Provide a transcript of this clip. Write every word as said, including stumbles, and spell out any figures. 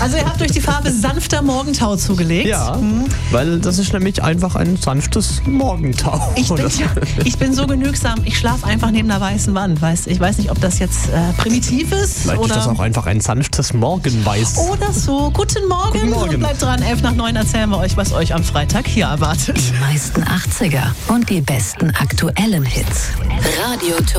Also ihr habt durch die Farbe sanfter Morgentau zugelegt. Ja, hm. weil das ist nämlich einfach ein sanftes Morgentau. Ich bin, ich bin so genügsam, ich schlafe einfach neben einer weißen Wand. Weißt, ich weiß nicht, ob das jetzt äh, primitiv ist. Vielleicht oder ist das auch einfach ein sanftes Morgenweiß. Oder so. Guten Morgen. Guten Morgen. Und bleibt dran, elf nach neun erzählen wir euch, was euch am Freitag hier erwartet. Die meisten achtziger und die besten aktuellen Hits. Radio